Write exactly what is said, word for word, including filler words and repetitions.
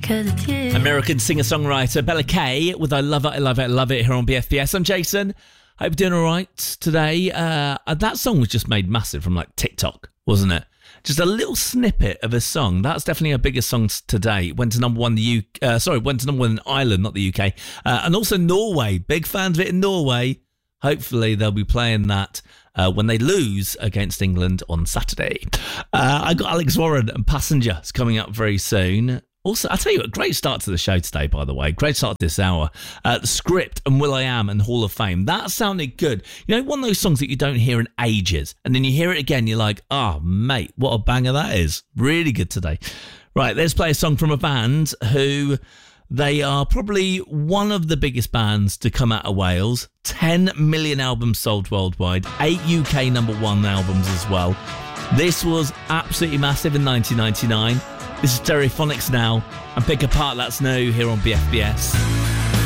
que de tiens. American singer-songwriter Bella Kay with I Love It, I Love It, I Love It here on B F B S. I'm Jason. Hope you're doing all right today. Uh, that song was just made massive from like TikTok, wasn't it? Just a little snippet of a song. That's definitely our biggest song today. Went to number one in the U K. Uh, sorry, went to number one in Ireland, not the U K. Uh, and also Norway. Big fans of it in Norway. Hopefully they'll be playing that uh, when they lose against England on Saturday. Uh, I got Alex Warren and Passengers coming up very soon. Also, I'll tell you what, great start to the show today, by the way. Great start to this hour. Uh, the Script and Will I Am and Hall of Fame. That sounded good. You know, one of those songs that you don't hear in ages. And then you hear it again, you're like, oh, mate, what a banger that is. Really good today. Right, let's play a song from a band who they are probably one of the biggest bands to come out of Wales. ten million albums sold worldwide. Eight U K number one albums as well. This was absolutely massive in nineteen ninety-nine. This is Stereophonics now, and Pick Apart That's New here on B F B S.